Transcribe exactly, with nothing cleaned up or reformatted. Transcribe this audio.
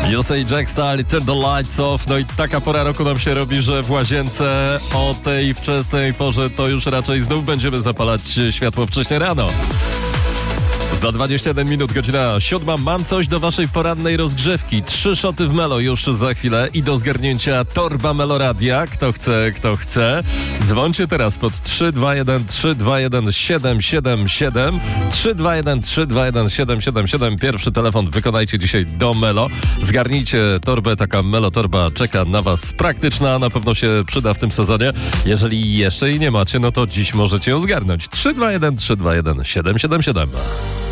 You say Jack Style, turn the lights off. No i taka pora roku nam się robi, że w łazience o tej wczesnej porze to już raczej znów będziemy zapalać światło wcześnie rano. Za dwadzieścia jeden minut, godzina siódma. Mam coś do waszej porannej rozgrzewki. Trzy szoty w Melo już za chwilę i do zgarnięcia torba Meloradia. Kto chce, kto chce. Dzwońcie teraz pod trzy dwa jeden trzy dwa jeden siedem siedem siedem. trzy dwa jeden trzy dwa jeden siedem siedem siedem. Pierwszy telefon wykonajcie dzisiaj do Melo. Zgarnijcie torbę, taka Melo torba czeka na was praktyczna. Na pewno się przyda w tym sezonie. Jeżeli jeszcze jej nie macie, no to dziś możecie ją zgarnąć. trzy dwa jeden trzy dwa jeden siedem siedem siedem.